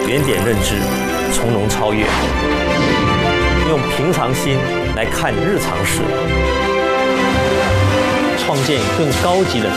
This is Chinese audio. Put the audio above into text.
原点认知，从容超越，用平常心来看日常事，创建更高级的